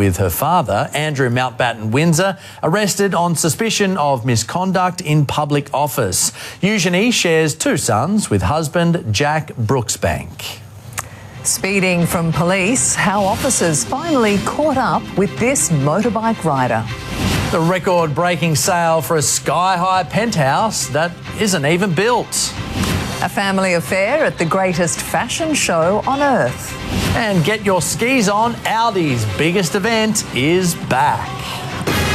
with her father, Andrew Mountbatten Windsor, arrested on suspicion of misconduct in public office. Eugenie shares 2 sons with husband Jack Brooksbank. Speeding from police, how officers finally caught up with this motorbike rider. The record-breaking sale for a sky-high penthouse that isn't even built. A family affair at the greatest fashion show on earth. And get your skis on, Audi's biggest event is back.